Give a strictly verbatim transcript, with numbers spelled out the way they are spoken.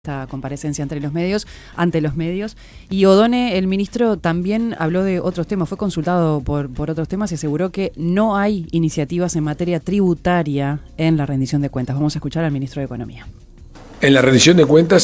esta comparecencia entre los medios, ante los medios. Y Odone, el ministro, también habló de otros temas, fue consultado por, por otros temas y aseguró que no hay iniciativas en materia tributaria en la rendición de cuentas. Vamos a escuchar al ministro de Economía. En la rendición de cuentas